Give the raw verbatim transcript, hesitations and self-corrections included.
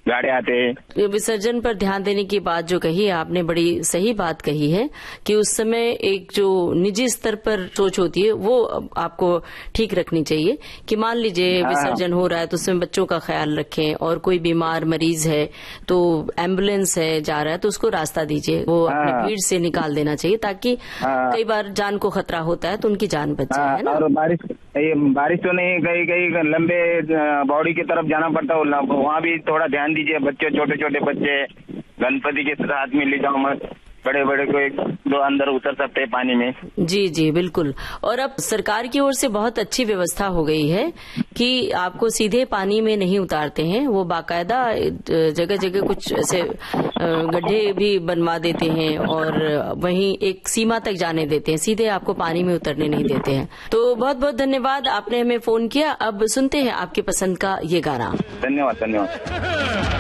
गाड़ी आते हैं। विसर्जन पर ध्यान देने की बात जो कही है आपने, बड़ी सही बात कही है कि उस समय एक जो निजी स्तर पर सोच होती है वो आपको ठीक रखनी चाहिए कि मान लीजिए विसर्जन हो रहा है तो उसमें बच्चों का ख्याल रखें, और कोई बीमार मरीज है तो एम्बुलेंस है जा रहा है तो उसको रास्ता दीजिए, वो अपनी भीड़ से निकाल देना चाहिए ताकि कई बार जान को खतरा होता है तो उनकी जान बच जाए, है ना। और बारिश ये बारिश तो नहीं, कहीं कहीं लंबे बॉडी की तरफ जाना पड़ता है, वहाँ भी थोड़ा ध्यान दीजिए। बच्चे छोटे छोटे बच्चे गणपति के साथ में ले जाओ मत, बड़े बड़े कोई दो अंदर उतर सकते हैं पानी में। जी जी बिल्कुल। और अब सरकार की ओर से बहुत अच्छी व्यवस्था हो गई है कि आपको सीधे पानी में नहीं उतारते हैं, वो बाकायदा जगह जगह कुछ ऐसे गड्ढे भी बनवा देते हैं और वहीं एक सीमा तक जाने देते हैं, सीधे आपको पानी में उतरने नहीं देते हैं। तो बहुत बहुत धन्यवाद, आपने हमें फोन किया। अब सुनते हैं आपकी पसंद का ये गाना। धन्यवाद धन्यवाद।